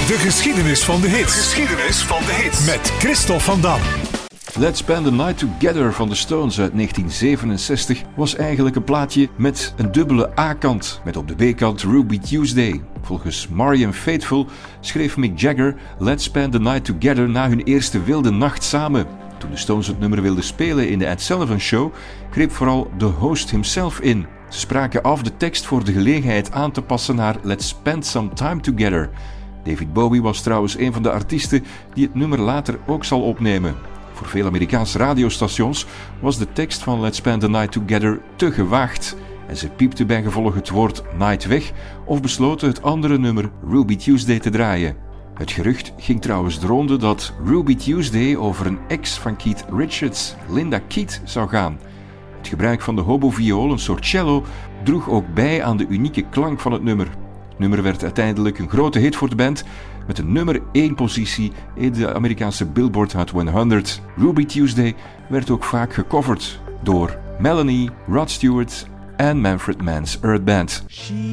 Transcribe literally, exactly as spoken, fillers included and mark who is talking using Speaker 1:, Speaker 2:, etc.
Speaker 1: De geschiedenis van de hits.
Speaker 2: Geschiedenis van de hits.
Speaker 1: Met Christophe van Dam.
Speaker 3: Let's Spend the Night Together van de Stones uit negentien zevenenzestig was eigenlijk een plaatje met een dubbele A-kant, met op de B-kant Ruby Tuesday. Volgens Marianne Faithfull schreef Mick Jagger Let's Spend the Night Together na hun eerste wilde nacht samen. Toen de Stones het nummer wilden spelen in de Ed Sullivan Show, greep vooral de host himself in. Ze spraken af de tekst voor de gelegenheid aan te passen naar Let's Spend Some Time Together. David Bowie was trouwens een van de artiesten die het nummer later ook zal opnemen. Voor veel Amerikaanse radiostations was de tekst van Let's Spend the Night Together te gewaagd en ze piepten bijgevolg het woord night weg of besloten het andere nummer Ruby Tuesday te draaien. Het gerucht ging trouwens de ronde dat Ruby Tuesday over een ex van Keith Richards, Linda Keith, zou gaan. Het gebruik van de hoboviool, een soort cello, droeg ook bij aan de unieke klank van het nummer. Het nummer werd uiteindelijk een grote hit voor de band met een nummer één positie in de Amerikaanse Billboard Hot honderd. Ruby Tuesday werd ook vaak gecoverd door Melanie, Rod Stewart en Manfred Mann's Earth Band.